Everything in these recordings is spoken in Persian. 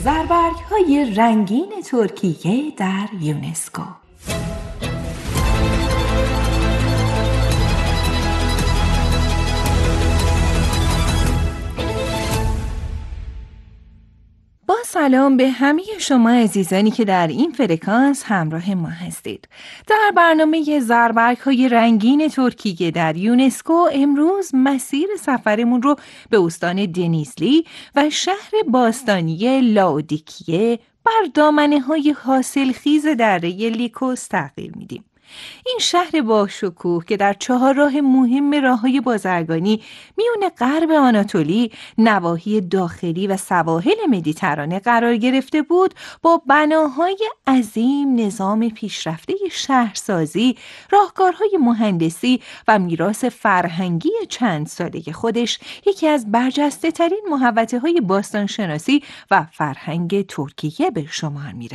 زربرگ‌های رنگین ترکیه در یونسکو. با سلام به همه شما عزیزانی که در این فرکانس همراه ما هستید. در برنامه زربرگ‌های رنگین ترکیه در یونسکو امروز مسیر سفرمون رو به استان دنیزلی و شهر باستانی لاودیکیه بر دامنه‌های حاصلخیز دره لیکوس تغییر میدیم. این شهر با شکوه که در 4 راه مهم راههای بازرگانی میون غرب آناتولی، نواحی داخلی و سواحل مدیترانه قرار گرفته بود، با بناهای عظیم، نظام پیشرفته شهرسازی، راهکارهای مهندسی و میراث فرهنگی چند ساله خودش یکی از برجسته‌ترین محوطه‌های باستانشناسی و فرهنگ ترکیه به شمار میره.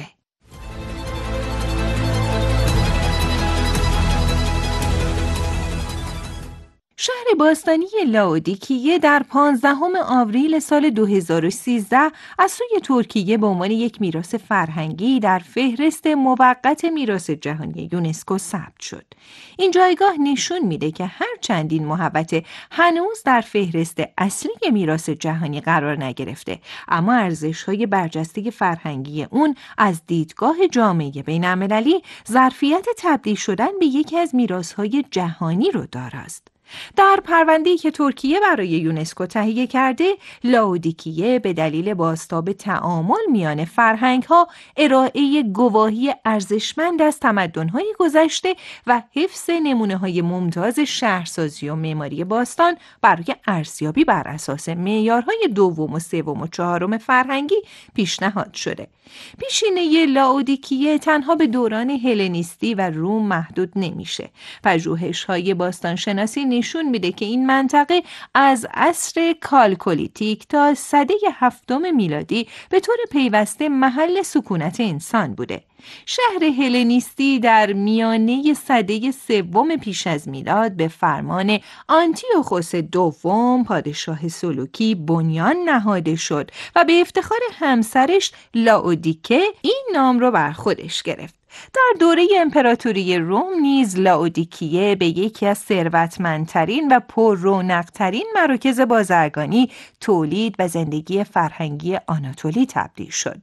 شهر باستانی لاودیکیه در 15 آوریل سال 2013 از سوی ترکیه به عنوان یک میراث فرهنگی در فهرست موقت میراث جهانی یونسکو ثبت شد. این جایگاه نشون میده که هرچند این محوطه هنوز در فهرست اصلی میراث جهانی قرار نگرفته، اما ارزش‌های برجسته فرهنگی اون از دیدگاه جامعه بین‌المللی ظرفیت تبدیل شدن به یکی از میراث‌های جهانی رو داراست. در پرونده‌ای که ترکیه برای یونسکو تهیه کرده، لاودیکیه به دلیل بازتاب تعامل میان فرهنگ‌ها، ارائه گواهی ارزشمند از تمدن‌های گذشته و حفظ نمونه‌های ممتاز شهرسازی و معماری باستان برای ارزیابی بر اساس معیارهای 2 و 3 و 4 فرهنگی پیشنهاد شده. پیشینه لاودیکیه تنها به دوران هلنیستی و روم محدود نمیشه. پژوهش‌های باستانشناسی نشون میده که این منطقه از عصر کالکولیتیک تا سده 7 میلادی به طور پیوسته محل سکونت انسان بوده. شهر هلنیستی در میانه سده 3 پیش از میلاد به فرمان آنتیوخوس دوم پادشاه سلوکی بنیان نهاده شد و به افتخار همسرش لاودیکه این نام رو بر خودش گرفت. در دوره امپراتوری روم نیز لاودیکیه به یکی از ثروتمندترین و پررونق‌ترین مراکز بازرگانی، تولید و زندگی فرهنگی آناتولی تبدیل شد.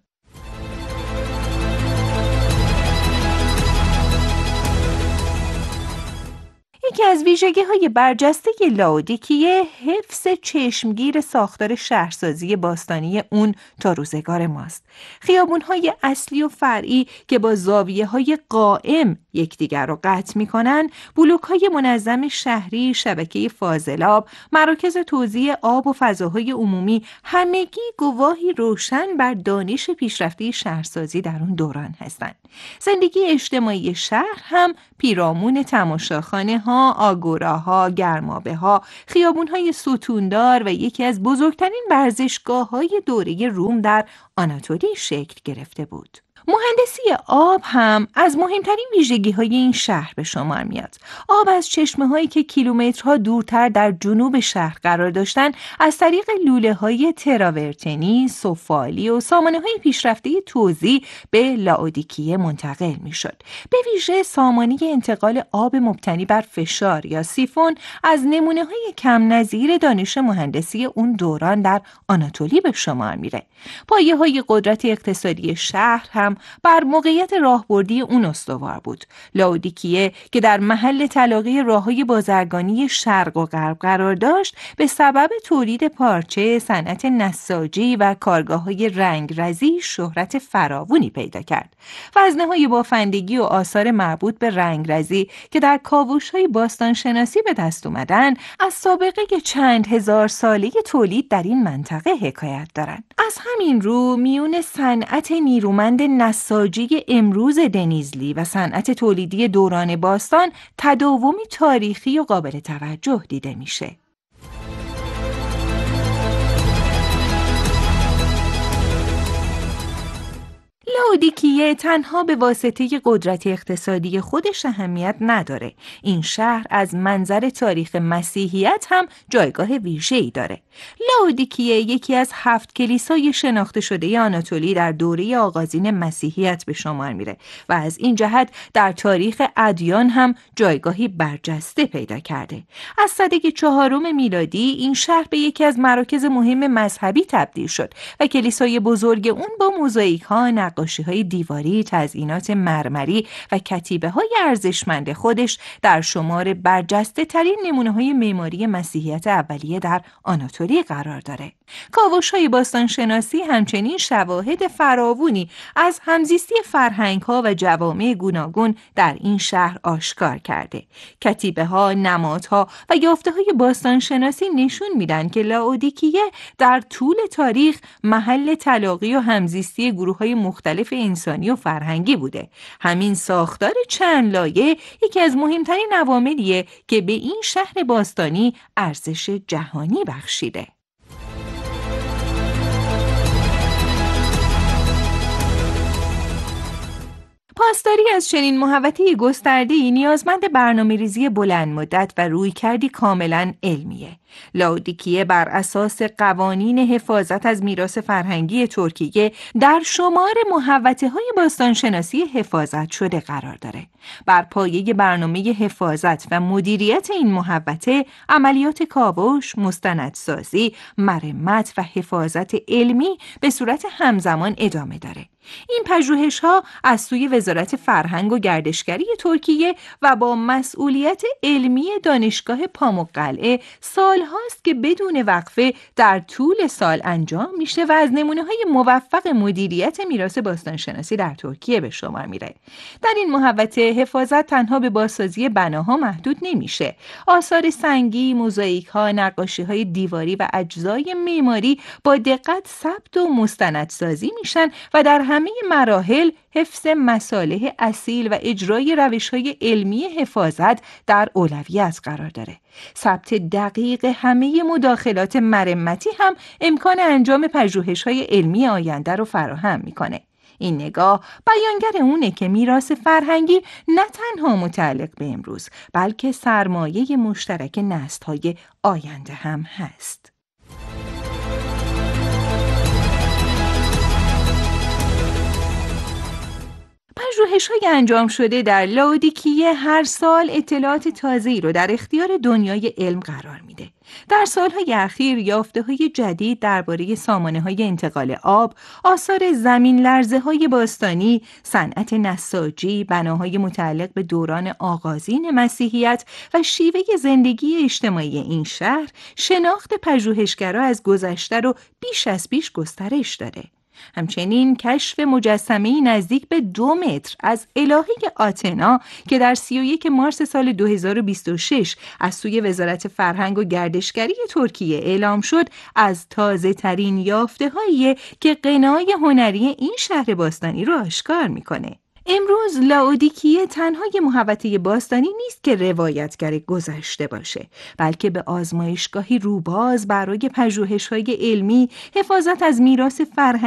یکی از ویژگی‌های برجسته لاودیکیه حفظ چشمگیر ساختار شهرسازی باستانی اون تا روزگار ماست. خیابون‌های اصلی و فرعی که با زاویه‌های قائم یکدیگر رو قطع می‌کنن، بلوک‌های منظم شهری، شبکه فاضلاب، مراکز توزیع آب و فضاهای عمومی همگی گواهی روشن بر دانش پیشرفته شهرسازی در اون دوران هستند. زندگی اجتماعی شهر هم پیرامون تماشاخانه‌ها، آگوراها، گرمابه‌ها، خیابون‌های ستوندار و یکی از بزرگترین ورزشگاه‌های دوره روم در آناتولی شکل گرفته بود. مهندسی آب هم از مهمترین ویژگی‌های این شهر به شمار میاد. آب از چشمه‌هایی که کیلومترها دورتر در جنوب شهر قرار داشتن، از طریق لوله‌های تراورتنی، سفالی و سامانه‌های پیشرفته توزیع به لاودیکیه منتقل میشد. به ویژه سامانه انتقال آب مبتنی بر فشار یا سیفون از نمونه‌های کم نظیر دانش مهندسی اون دوران در آناتولی به شمار میره. پایه‌های قدرت اقتصادی شهر هم بر موقعیت راهبردی اون استوار بود. لاودیکیه که در محل تلاقی راه‌های بازرگانی شرق و غرب قرار داشت، به سبب تولید پارچه، صنعت نساجی و کارگاه‌های رنگرزی شهرت فراوانی پیدا کرد. وزنه‌های بافندگی و آثار مربوط به رنگرزی که در کاوش‌های باستانشناسی به دست اومدن، از سابقه چند هزار ساله تولید در این منطقه حکایت دارند. از همین رو میون صنعت نیرومند نساجی امروز دنیزلی و صنعت تولیدی دوران باستان تداومی تاریخی و قابل توجه دیده میشه. لاودیکیه تنها به واسطه قدرت اقتصادی خودش اهمیت نداره. این شهر از منظر تاریخ مسیحیت هم جایگاه ویژه‌ای داره. لاودیکیه یکی از 7 کلیسای شناخته شده آناتولی در دوره آغازین مسیحیت به شمار میره و از این جهت در تاریخ ادیان هم جایگاهی برجسته پیدا کرده. از سده 4 میلادی این شهر به یکی از مراکز مهم مذهبی تبدیل شد و کلیسای بزرگ اون با موزاییک‌ها، نقاشی‌های دیواری، تزئینات مرمری و کتیبه‌های ارزشمند خودش در شمار برجسته‌ترین نمونه‌های معماری مسیحیت اولیه در آناتولی قرار داره. کاوش‌های باستانشناسی همچنین شواهد فراوانی از همزیستی فرهنگ‌ها و جوامع گوناگون در این شهر آشکار کرده. کتیبه‌ها، نمادها و یافته‌های باستانشناسی نشون میدن که لاودیکیه در طول تاریخ محل تلاقی و همزیستی گروه‌های مختلف انسانی و فرهنگی بوده. همین ساختار چند لایه یکی از مهمترین عواملیه که به این شهر باستانی ارزش جهانی بخشیده. پاسداری از چنین محوطه گسترده‌ای نیازمند برنامه‌ریزی بلند مدت و رویکردی کاملاً علمیه. لاودیکیه بر اساس قوانین حفاظت از میراث فرهنگی ترکیه در شمار محوطه‌های باستانشناسی حفاظت شده قرار داره. بر پایه برنامه حفاظت و مدیریت این محوطه، عملیات کاوش، مستندسازی، مرمت و حفاظت علمی به صورت همزمان ادامه داره. این پژوهش‌ها از سوی وزارت فرهنگ و گردشگری ترکیه و با مسئولیت علمی دانشگاه پاموکقلعه سال‌هاست که بدون وقفه در طول سال انجام میشه و از نمونه‌های موفق مدیریت میراث باستانشناسی در ترکیه به شمار میره. در این محوطه حفاظت تنها به بازسازی بناها محدود نمیشه. آثار سنگی، موزاییک‌ها، نقاشی‌های دیواری و اجزای معماری با دقت ثبت و مستندسازی میشن و در همه مراحل حفظ مصالح اصیل و اجرای روش‌های علمی حفاظت در اولویت قرار داره. ثبت دقیق همه مداخلات مرمتی هم امکان انجام پژوهش‌های علمی آینده رو فراهم میکنه. این نگاه بیانگر اونه که میراث فرهنگی نه تنها متعلق به امروز، بلکه سرمایه مشترک نسل‌های آینده هم هست. پژوهش‌های انجام شده در لاودیکیه هر سال اطلاعات تازه‌ای رو در اختیار دنیای علم قرار میده. در سالهای اخیر یافته‌های جدید درباره سامانه‌های انتقال آب، آثار زمین لرزه‌های باستانی، صنعت نساجی، بناهای متعلق به دوران آغازین مسیحیت و شیوه زندگی اجتماعی این شهر، شناخت پژوهشگران از گذشته رو بیش از پیش گسترش داده. همچنین کشف مجسمه‌ای نزدیک به 2 متر از الهه آتنا که در 31 مارس سال 2026 از سوی وزارت فرهنگ و گردشگری ترکیه اعلام شد، از تازه‌ترین یافته‌هاییه که غنای هنری این شهر باستانی رو آشکار می‌کنه. امروز لاودیکیه تنها یه محوطه باستانی نیست که روایتگر گذشته باشه، بلکه به آزمایشگاهی روباز برای پژوهش‌های علمی، حفاظت از میراث فرهنگی